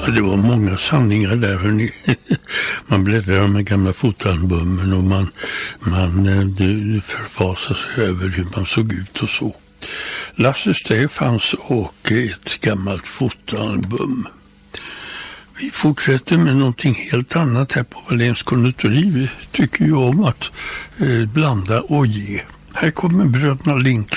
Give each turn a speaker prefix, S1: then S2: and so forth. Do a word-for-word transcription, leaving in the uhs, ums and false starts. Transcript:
S1: Ja, det var många sanningar där, hörni. Man bläddrar med gamla fotoalbumen och man, man det förfasar sig över hur man såg ut och så. Lasse Stefans och ett gammalt fotoalbum. Vi fortsätter med någonting helt annat här på Wahléns konditori. Vi tycker ju om att eh, blanda och ge. Här kommer bröderna Link.